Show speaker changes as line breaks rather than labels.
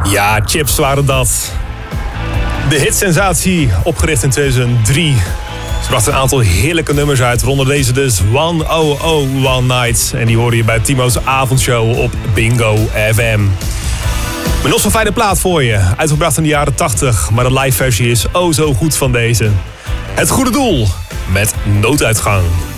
Ja, Chips waren dat. De hitsensatie, opgericht in 2003. Ze bracht een aantal heerlijke nummers uit, waaronder deze dus 1001 Nights. En die hoorde je bij Timo's avondshow op Bingo FM. Maar nog zo'n fijne plaat voor je, uitgebracht in de jaren 80. Maar de live versie is zo goed van deze. Het Goede Doel, met Nooduitgang.